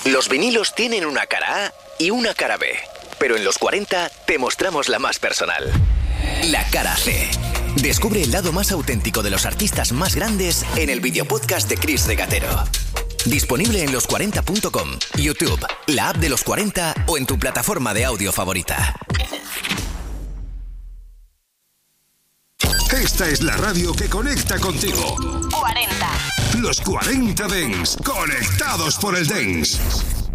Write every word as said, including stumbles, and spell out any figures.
Los vinilos tienen una cara A y una cara B, pero en los cuarenta te mostramos la más personal. La cara C. Descubre el lado más auténtico de los artistas más grandes en el videopodcast de Chris Regatero. Disponible en los cuarenta punto com, YouTube, la app de los cuarenta o en tu plataforma de audio favorita. Esta es la radio que conecta contigo. cuarenta. Los cuarenta Dance, conectados por el Dance.